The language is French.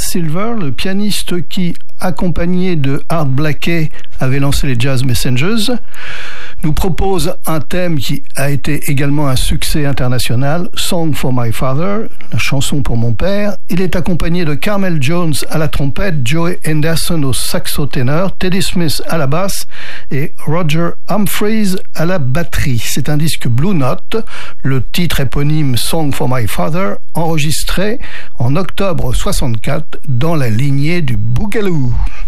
Silver, le pianiste qui, accompagné de Art Blakey, avait lancé les Jazz Messengers, nous propose un thème qui a été également un succès international, Song for My Father, la chanson pour mon père. Il est accompagné de Carmel Jones à la trompette, Joey Henderson au saxo ténor, Teddy Smith à la basse et Roger Humphreys à la batterie. C'est un disque Blue Note, le titre éponyme Song for My Father, enregistré en octobre 64 dans la lignée du Boogaloo.